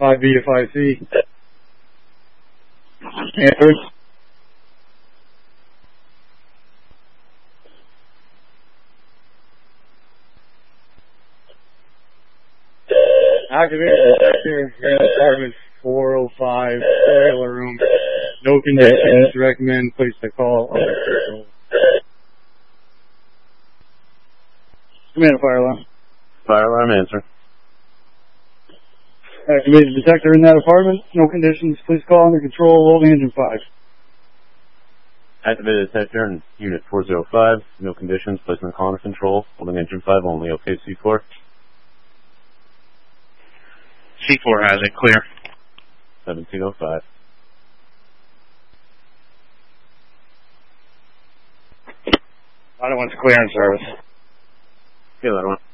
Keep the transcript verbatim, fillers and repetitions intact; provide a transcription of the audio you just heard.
five B to five C. Answer. Activate detector. You're in apartment four oh five, boiler room. No conditions to recommend. Place the call under control. Command fire alarm. Fire alarm answer. Activated detector in that apartment. No conditions. Please call under control. Holding engine five. Activated detector in unit four oh five. No conditions. Placing the call under control. Holding engine five only. Okay, C four. C four has it. Clear. seventeen oh five. Other one's clear in service. Yeah, that one.